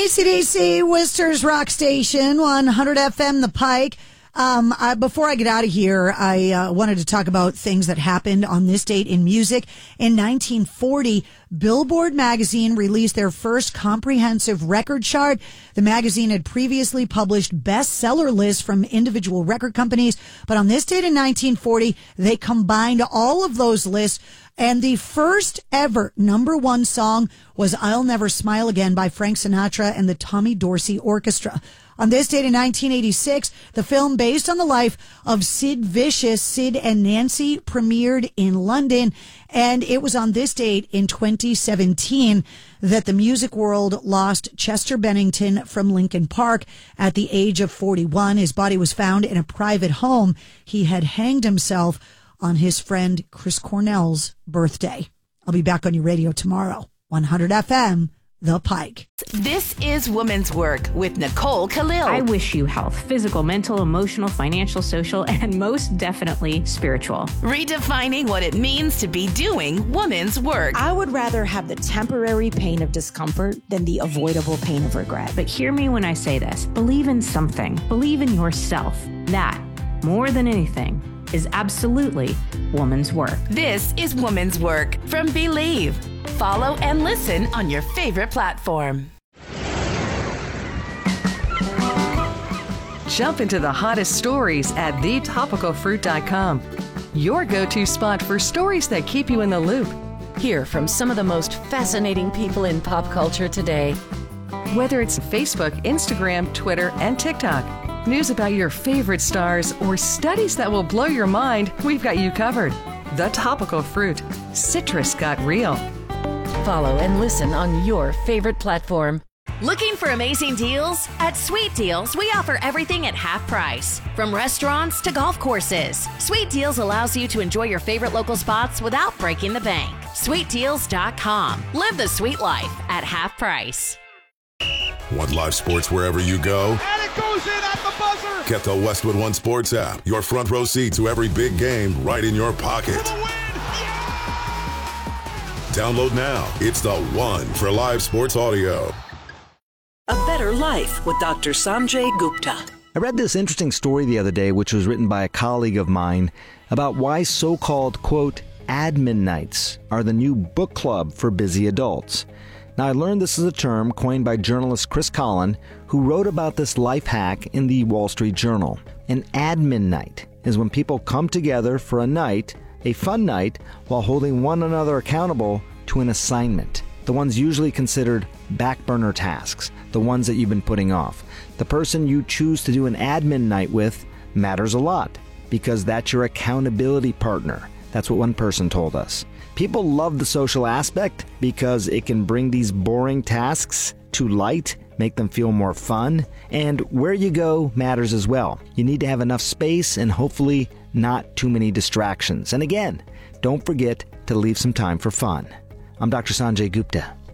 AC/DC, Worcester's Rock Station, 100 FM, The Pike. Before I get out of here, I wanted to talk about things that happened on this date in music. In 1940, Billboard magazine released their first comprehensive record chart. The magazine had previously published bestseller lists from individual record companies, but on this date in 1940, they combined all of those lists. And the first ever number one song was I'll Never Smile Again by Frank Sinatra and the Tommy Dorsey Orchestra. On this date in 1986, the film based on the life of Sid Vicious, Sid and Nancy, premiered in London. And it was on this date in 2017 that the music world lost Chester Bennington from Linkin Park at the age of 41. His body was found in a private home. He had hanged himself on his friend Chris Cornell's birthday. I'll be back on your radio tomorrow. 100 FM, The Pike. This is Women's Work with Nicole Khalil. I wish you health, physical, mental, emotional, financial, social, and most definitely spiritual. Redefining what it means to be doing women's work. I would rather have the temporary pain of discomfort than the avoidable pain of regret. But hear me when I say this. Believe in something. Believe in yourself. That, more than anything, is absolutely woman's work. This is Woman's Work from Believe. Follow and listen on your favorite platform. Jump into the hottest stories at thetopicalfruit.com. Your go-to spot for stories that keep you in the loop. Hear from some of the most fascinating people in pop culture today. Whether it's Facebook, Instagram, Twitter, and TikTok, news about your favorite stars, or studies that will blow your mind, we've got you covered. The Topical Fruit. Citrus got real. Follow and listen on your favorite platform. Looking for amazing deals? At Sweet Deals, we offer everything at half price. From restaurants to golf courses. Sweet Deals allows you to enjoy your favorite local spots without breaking the bank. SweetDeals.com. Live the sweet life at half price. Want live sports wherever you go? And it goes in at the buzzer! Get the Westwood One Sports app. Your front row seat to every big game right in your pocket. For the win! Download now. It's the one for live sports audio. A Better Life with Dr. Sanjay Gupta. I read this interesting story the other day, which was written by a colleague of mine, about why so-called, quote, admin nights are the new book club for busy adults. Now, I learned this is a term coined by journalist Chris Collin, who wrote about this life hack in the Wall Street Journal. An admin night is when people come together for a night, a fun night, while holding one another accountable to an assignment. The ones usually considered back burner tasks, the ones that you've been putting off. The person you choose to do an admin night with matters a lot, because that's your accountability partner. That's what one person told us. People love the social aspect because it can bring these boring tasks to light, make them feel more fun, and where you go matters as well. You need to have enough space and hopefully not too many distractions. And again, don't forget to leave some time for fun. I'm Dr. Sanjay Gupta.